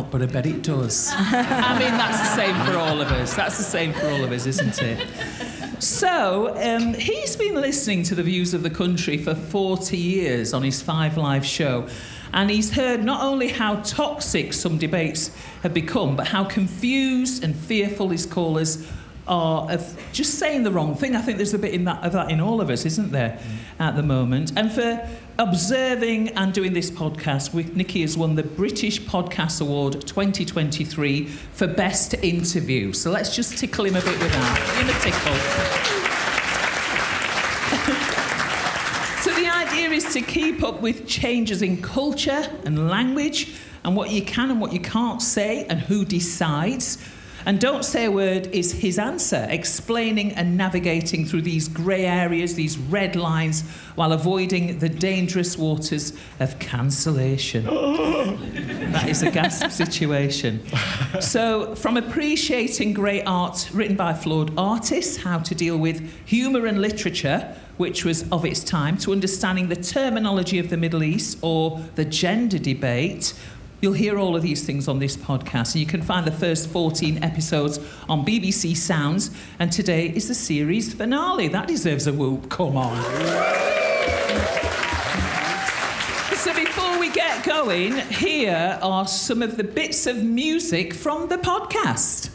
not, but I bet it does. I mean, that's the same for all of us. That's the same for all of us, isn't it? So, he's been listening to the views of the country for 40 years on his 5 Live show. And he's heard not only how toxic some debates have become, but how confused and fearful his callers are of just saying the wrong thing. I think there's a bit of that in all of us, isn't there, at the moment? And for observing and doing this podcast, Nicky has won the British Podcast Award 2023 for Best Interview. So let's just tickle him a bit with that. Give him a tickle. So the idea is to keep up with changes in culture and language and what you can and what you can't say and who decides. And Don't Say a Word is his answer, explaining and navigating through these grey areas, these red lines, while avoiding the dangerous waters of cancellation. That is a gasp situation. So, from appreciating great art written by flawed artists, how to deal with humour and literature, which was of its time, to understanding the terminology of the Middle East or the gender debate. You'll hear all of these things on this podcast, and you can find the first 14 episodes on BBC Sounds, and today is the series finale. That deserves a whoop, come on. So before we get going, here are some of the bits of music from the podcast.